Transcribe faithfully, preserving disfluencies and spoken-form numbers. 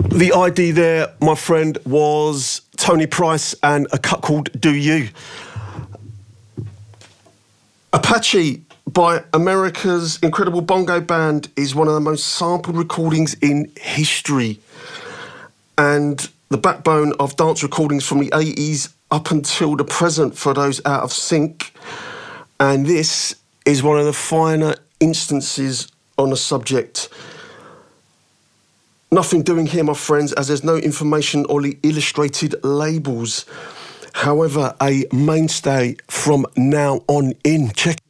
The I D there, my friend, was Tony Price and a cut called Do You. Apache by America's Incredible Bongo Band is one of the most sampled recordings in history, and the backbone of dance recordings from the eighties up until the present for those out of sync. And this is one of the finer instances on the subject. Nothing doing here, my friends, as there's no information or the illustrated labels. However, a mainstay from now on in. Check